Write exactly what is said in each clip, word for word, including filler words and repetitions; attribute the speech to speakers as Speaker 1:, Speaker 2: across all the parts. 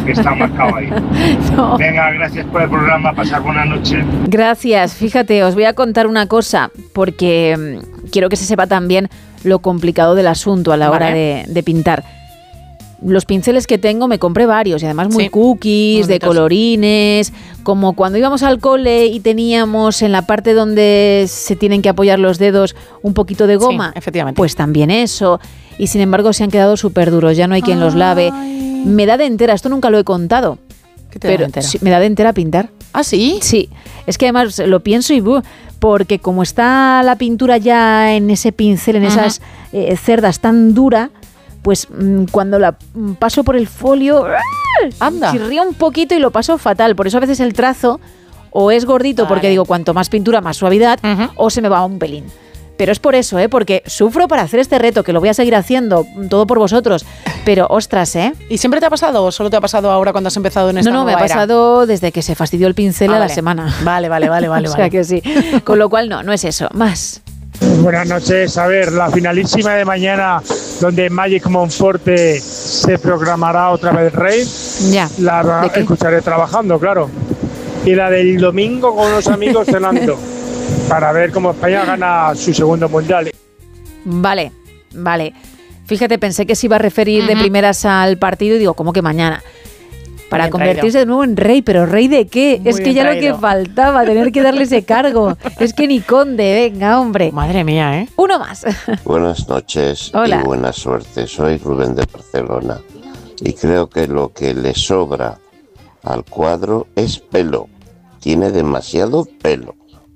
Speaker 1: que está marcado ahí. No. Venga, gracias por el programa, pasar buena noche.
Speaker 2: Gracias, fíjate, os voy a contar una cosa, porque um, quiero que se sepa también lo complicado del asunto a la hora vale. de, de pintar. Los pinceles que tengo me compré varios y además muy sí, cookies, de colorines, como cuando íbamos al cole y teníamos en la parte donde se tienen que apoyar los dedos un poquito de goma,
Speaker 3: sí, efectivamente.
Speaker 2: Pues también eso, y sin embargo se han quedado súper duros, ya no hay quien Ay. los lave. Me da de entera, esto nunca lo he contado,
Speaker 3: ¿Qué te
Speaker 2: pero
Speaker 3: da de entera?
Speaker 2: Sí, me da de entera pintar.
Speaker 3: ¿Ah, sí?
Speaker 2: Sí, es que además lo pienso y buh, porque como está la pintura ya en ese pincel, en uh-huh. esas eh, cerdas tan dura, pues mmm, cuando la paso por el folio,
Speaker 3: anda,
Speaker 2: chirría un poquito y lo paso fatal. Por eso a veces el trazo o es gordito, vale. porque digo, cuanto más pintura, más suavidad, uh-huh. o se me va un pelín. Pero es por eso, ¿eh? Porque sufro para hacer este reto, que lo voy a seguir haciendo, todo por vosotros. Pero, ostras, ¿eh?
Speaker 3: ¿Y siempre te ha pasado o solo te ha pasado ahora cuando has empezado en esta
Speaker 2: No, no,
Speaker 3: nueva
Speaker 2: me ha
Speaker 3: era?
Speaker 2: pasado desde que se fastidió el pincel ah, a
Speaker 3: vale.
Speaker 2: la semana.
Speaker 3: Vale, vale, vale, vale.
Speaker 2: O sea
Speaker 3: vale.
Speaker 2: que sí. Con lo cual, no, no es eso. Más.
Speaker 1: Buenas noches. A ver, la finalísima de mañana, donde Magic Monforte se programará otra vez Rey.
Speaker 2: Ya.
Speaker 1: La escucharé trabajando, claro. Y la del domingo con unos amigos cenando, para ver cómo España gana su segundo mundial.
Speaker 2: Vale, vale. Fíjate, pensé que se iba a referir uh-huh. de primeras al partido y digo, ¿cómo que mañana? Para bien convertirse traído. de nuevo en rey, pero ¿rey de qué? Muy es que ya traído. Lo que faltaba, tener que darle ese cargo. Es que ni conde, venga, hombre.
Speaker 3: Madre mía, ¿eh?
Speaker 2: Uno más.
Speaker 4: Buenas noches
Speaker 2: Hola.
Speaker 4: Y buena suerte. Soy Rubén de Barcelona y creo que lo que le sobra al cuadro es pelo. Tiene demasiado pelo.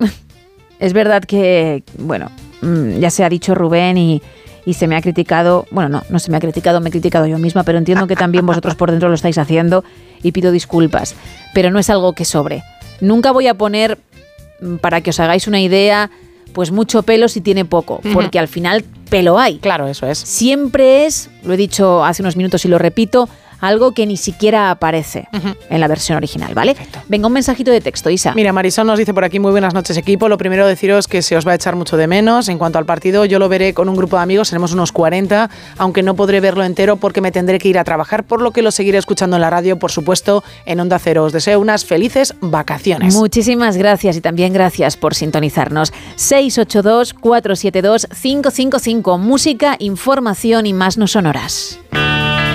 Speaker 2: Es verdad que, bueno, ya se ha dicho Rubén y... y se me ha criticado, bueno, no, no se me ha criticado, me he criticado yo misma, pero entiendo que también vosotros por dentro lo estáis haciendo y pido disculpas, pero no es algo que sobre. Nunca voy a poner, para que os hagáis una idea, pues mucho pelo si tiene poco, uh-huh. porque al final pelo hay.
Speaker 3: Claro, eso es.
Speaker 2: Siempre es, lo he dicho hace unos minutos y lo repito, algo que ni siquiera aparece uh-huh. en la versión original, ¿vale? Perfecto. Venga, un mensajito de texto, Isa.
Speaker 3: Mira, Marisol nos dice por aquí, muy buenas noches, equipo. Lo primero, deciros que se os va a echar mucho de menos. En cuanto al partido, yo lo veré con un grupo de amigos, seremos unos cuarenta, aunque no podré verlo entero porque me tendré que ir a trabajar, por lo que lo seguiré escuchando en la radio, por supuesto, en Onda Cero. Os deseo unas felices vacaciones.
Speaker 2: Muchísimas gracias y también gracias por sintonizarnos. seis ocho dos, cuatro siete dos, cinco cinco cinco. Música, información y más no sonoras.